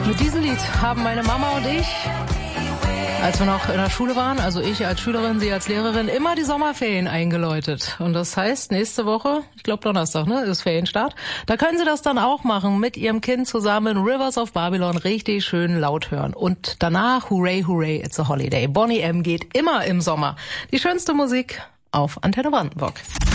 Mit diesem Lied haben meine Mama und ich, als wir noch in der Schule waren, also ich als Schülerin, sie als Lehrerin, immer die Sommerferien eingeläutet. Und das heißt, nächste Woche, ich glaube Donnerstag, ist Ferienstart, da können Sie das dann auch machen, mit Ihrem Kind zusammen Rivers of Babylon richtig schön laut hören. Und danach, hooray, hooray, it's a holiday. Boney M. geht immer im Sommer. Die schönste Musik auf Antenne Brandenburg.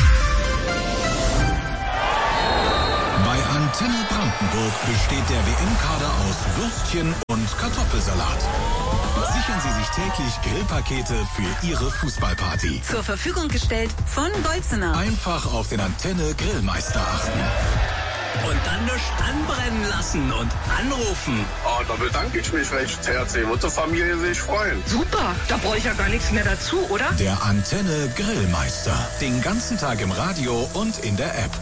Bei Antenne Brandenburg besteht der WM-Kader aus Würstchen und Kartoffelsalat. Sichern Sie sich täglich Grillpakete für Ihre Fußballparty. Zur Verfügung gestellt von Bolzener. Einfach auf den Antenne Grillmeister achten. Und dann nicht anbrennen lassen und anrufen. Oh, da bedanke ich mich recht herzlich. Wird die Familie sich freuen. Super, da brauche ich ja gar nichts mehr dazu, oder? Der Antenne Grillmeister. Den ganzen Tag im Radio und in der App.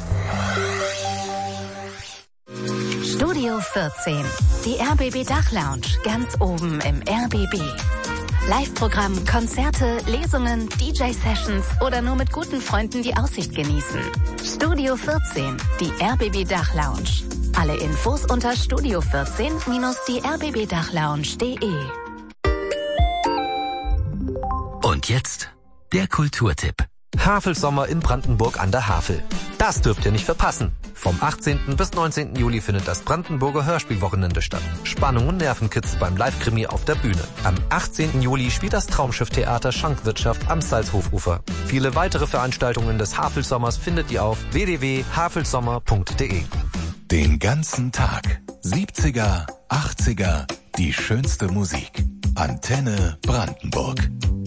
Studio 14, die RBB Dachlounge, ganz oben im RBB. Live-Programm, Konzerte, Lesungen, DJ-Sessions oder nur mit guten Freunden die Aussicht genießen. Studio 14, die RBB Dachlounge. Alle Infos unter studio14-die-rbbdachlounge.de. Und jetzt der Kulturtipp. Havelsommer in Brandenburg an der Havel. Das dürft ihr nicht verpassen. Vom 18. bis 19. Juli findet das Brandenburger Hörspielwochenende statt. Spannung und Nervenkitzel beim Live-Krimi auf der Bühne. Am 18. Juli spielt das Traumschiff-Theater Schankwirtschaft am Salzhofufer. Viele weitere Veranstaltungen des Havelsommers findet ihr auf www.havelsommer.de. Den ganzen Tag. 70er, 80er, die schönste Musik. Antenne Brandenburg.